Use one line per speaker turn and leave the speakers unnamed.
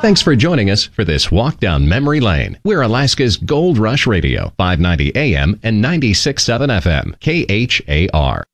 Thanks for joining us for this walk down memory lane. We're Alaska's Gold Rush Radio, 590 AM and 96.7 FM, KHAR.